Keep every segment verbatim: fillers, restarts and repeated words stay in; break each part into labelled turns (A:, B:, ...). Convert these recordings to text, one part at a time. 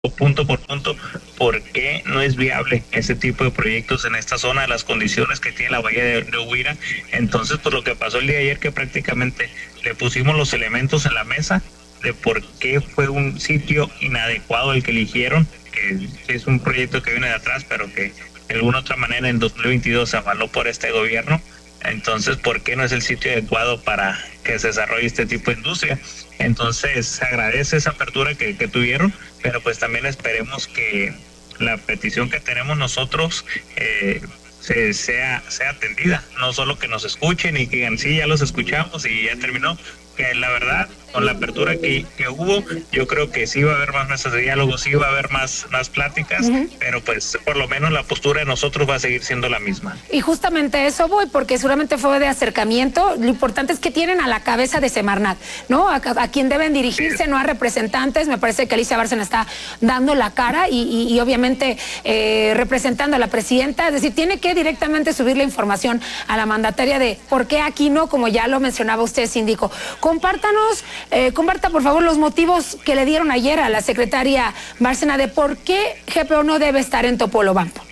A: punto por punto por qué no es viable ese tipo de proyectos en esta zona, las condiciones que tiene la bahía de, de Uvira. Entonces, pues lo que pasó el día de ayer, que prácticamente le pusimos los elementos en la mesa de por qué fue un sitio inadecuado el que eligieron, que es un proyecto que viene de atrás, pero que de alguna otra manera en dos mil veintidós se avaló por este gobierno. Entonces, ¿por qué no es el sitio adecuado para que se desarrolle este tipo de industria? Entonces, se agradece esa apertura que, que tuvieron, pero pues también esperemos que la petición que tenemos nosotros eh, se, sea, sea atendida, no solo que nos escuchen y que digan, sí, ya los escuchamos y ya terminó. Que la verdad, con la apertura que, que hubo, yo creo que sí va a haber más mesas de diálogo, sí va a haber más, más pláticas, uh-huh. pero pues por lo menos la postura de nosotros va a seguir siendo la misma.
B: Y justamente eso voy, porque seguramente fue de acercamiento. Lo importante es que tienen a la cabeza de Semarnat, ¿no? A, a quien deben dirigirse, sí. No a representantes. Me parece que Alicia Bárcena está dando la cara y, y, y obviamente eh, representando a la presidenta. Es decir, tiene que directamente subir la información a la mandataria de por qué aquí no, como ya lo mencionaba usted, síndico. Compártanos, eh, comparta por favor los motivos que le dieron ayer a la secretaria Bárcena de por qué G P O no debe estar en Topolobampo.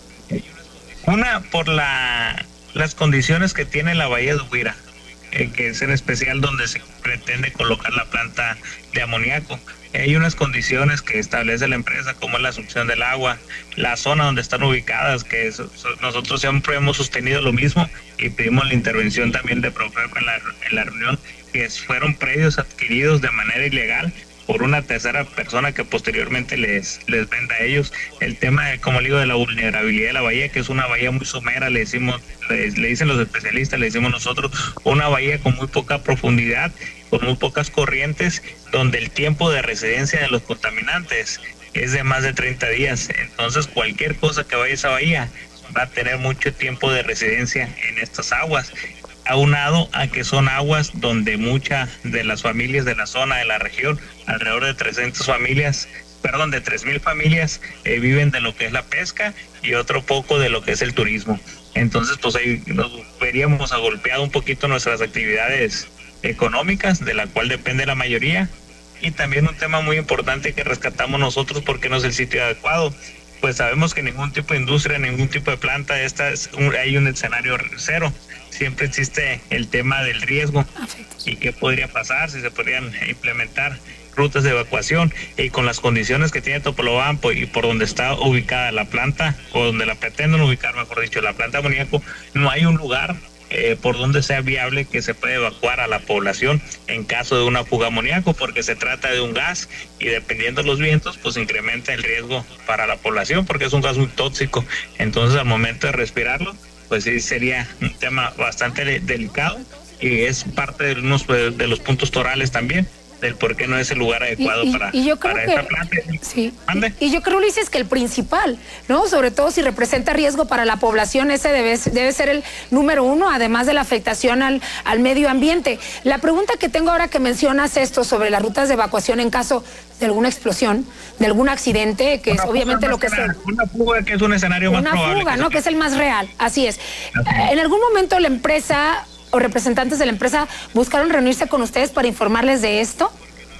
A: Una, por la, las condiciones que tiene la bahía de Uvira, eh, que es en especial donde se pretende colocar la planta de amoníaco. Hay unas condiciones que establece la empresa, como es la succión del agua, la zona donde están ubicadas, que es, nosotros siempre hemos sostenido lo mismo y pedimos la intervención también de Profeco en la, en la reunión, que fueron predios adquiridos de manera ilegal por una tercera persona que posteriormente les, les venda a ellos. El tema, de, como le digo, de la vulnerabilidad de la bahía, que es una bahía muy somera, le decimos, le, le dicen los especialistas, le decimos nosotros, una bahía con muy poca profundidad, con muy pocas corrientes, donde el tiempo de residencia de los contaminantes es de más de treinta días. Entonces, cualquier cosa que vaya a esa bahía va a tener mucho tiempo de residencia en estas aguas, aunado a que son aguas donde muchas de las familias de la zona, de la región, alrededor de trescientas familias, perdón, de tres mil familias, eh, viven de lo que es la pesca y otro poco de lo que es el turismo. Entonces, pues ahí nos veríamos agolpeado un poquito nuestras actividades económicas, de la cual depende la mayoría, y también un tema muy importante que rescatamos nosotros porque no es el sitio adecuado. Pues sabemos que ningún tipo de industria, ningún tipo de planta, esta es un, hay un escenario cero. Siempre existe el tema del riesgo y qué podría pasar si se podrían implementar rutas de evacuación, y con las condiciones que tiene Topolobampo y por donde está ubicada la planta, o donde la pretenden ubicar, mejor dicho, la planta de amoníaco, no hay un lugar eh, por donde sea viable que se pueda evacuar a la población en caso de una fuga de amoníaco, porque se trata de un gas y dependiendo de los vientos, pues incrementa el riesgo para la población porque es un gas muy tóxico. Entonces, al momento de respirarlo, pues sí sería un tema bastante de, delicado, y es parte de, unos, de los puntos torales también, del por qué no es el lugar adecuado
B: y, y,
A: para,
B: y yo creo
A: para
B: que,
A: esta planta.
B: Sí. Y, y yo creo, Ulises, que el principal, ¿no? Sobre todo si representa riesgo para la población, ese debe, debe ser el número uno, además de la afectación al, al medio ambiente. La pregunta que tengo ahora que mencionas esto sobre las rutas de evacuación en caso de alguna explosión, de algún accidente, que una es obviamente lo que
A: será. Una fuga que es un escenario más
B: una
A: probable.
B: Una fuga,
A: que
B: ¿no? Que es el más real, así es.
A: Así es.
B: En algún momento la empresa o representantes de la empresa buscaron reunirse con ustedes para informarles de esto.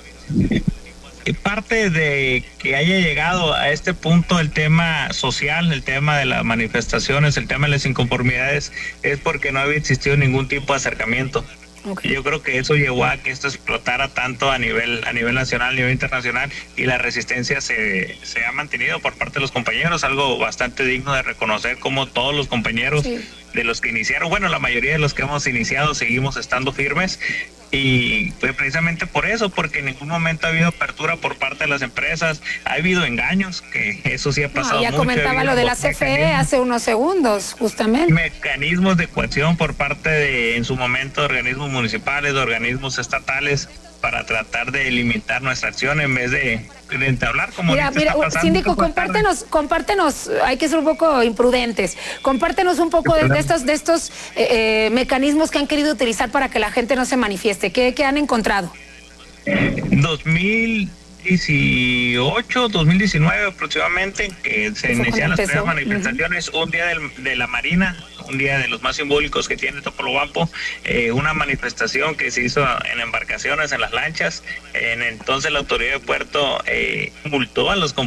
A: Y parte de que haya llegado a este punto el tema social, el tema de las manifestaciones, el tema de las inconformidades, es porque no había existido ningún tipo de acercamiento. Okay. Yo creo que eso llevó a que esto explotara tanto a nivel a nivel nacional, a nivel internacional, y la resistencia se, se ha mantenido por parte de los compañeros, algo bastante digno de reconocer, como todos los compañeros sí. de los que iniciaron, bueno, la mayoría de los que hemos iniciado seguimos estando firmes. Y pues precisamente por eso, porque en ningún momento ha habido apertura por parte de las empresas, ha habido engaños, que eso sí ha pasado
B: no, ya
A: mucho.
B: Ya comentaba lo de la C F E hace unos segundos, justamente.
A: Mecanismos de coacción por parte de, en su momento, organismos municipales, de organismos estatales, para tratar de limitar nuestra acción en vez de, de entablar como
B: mira, mira, está pasando, síndico, compártenos, compártenos, hay que ser un poco imprudentes, compártenos un poco de, de estos, de estos eh, eh, mecanismos que han querido utilizar para que la gente no se manifieste. ¿Qué, qué han encontrado?
A: dos mil dieciocho, dos mil diecinueve aproximadamente, que se iniciaron las primeras manifestaciones, uh-huh. un día del, de la Marina, un día de los más simbólicos que tiene Topolobampo, eh, una manifestación que se hizo en embarcaciones, en las lanchas. En entonces la autoridad de puerto eh, multó a los